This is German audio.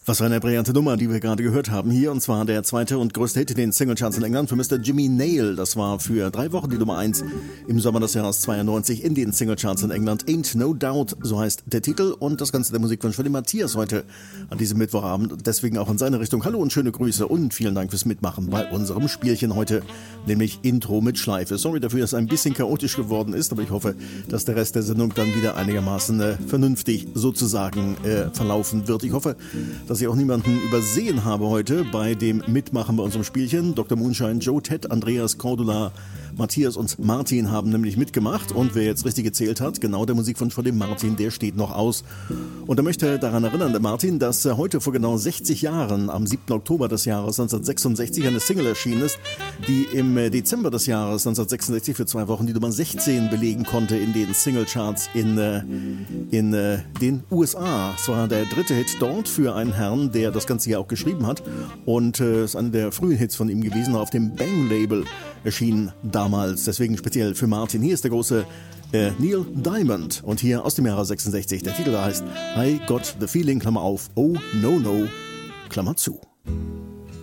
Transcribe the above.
Was für eine brillante Nummer, die wir gerade gehört haben hier, und zwar der zweite und größte Hit in den Singlecharts in England für Mr. Jimmy Nail. Das war für 3 Wochen die Nummer 1 im Sommer des Jahres 92 in den Singlecharts in England. Ain't No Doubt, so heißt der Titel, und das Ganze der Musikwunsch von dem Matthias heute an diesem Mittwochabend. Deswegen auch in seine Richtung. Hallo und schöne Grüße und vielen Dank fürs Mitmachen bei unserem Spielchen heute, nämlich Intro mit Schleife. Sorry dafür, dass es ein bisschen chaotisch geworden ist, aber ich hoffe, dass der Rest der Sendung dann wieder einigermaßen vernünftig sozusagen verlaufen wird. Ich hoffe, dass ich auch niemanden übersehen habe heute bei dem Mitmachen bei unserem Spielchen. Dr. Moonshine, Joe, Ted, Andreas, Cordula, Matthias und Martin haben nämlich mitgemacht, und wer jetzt richtig gezählt hat, genau der Musikwunsch von dem Martin, der steht noch aus. Und er möchte daran erinnern, der Martin, dass heute vor genau 60 Jahren, am 7. Oktober des Jahres 1966, eine Single erschienen ist, die im Dezember des Jahres 1966 für 2 Wochen die Nummer 16 belegen konnte in den Singlecharts in den USA. Es war der 3. Hit dort für einen Herrn, der das Ganze ja auch geschrieben hat, und ist einer der frühen Hits von ihm gewesen, auf dem Bang-Label erschienen damals, deswegen speziell für Martin. Hier ist der große Neil Diamond, und hier aus dem Jahre 66. Der Titel heißt I Got the Feeling, Klammer auf, Oh No No, Klammer zu.